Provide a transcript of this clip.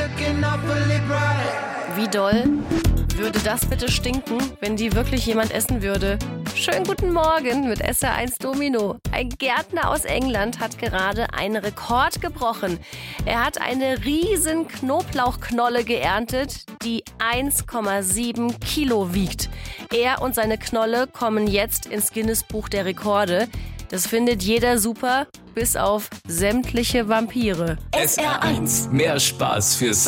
Wie doll würde das bitte stinken, wenn die wirklich jemand essen würde? Schönen guten Morgen mit SR1 Domino. Ein Gärtner aus England hat gerade einen Rekord gebrochen. Er hat eine riesen Knoblauchknolle geerntet, die 1,7 Kilo wiegt. Er und seine Knolle kommen jetzt ins Guinness-Buch der Rekorde. Das findet jeder super, bis auf sämtliche Vampire. SR1, mehr Spaß fürs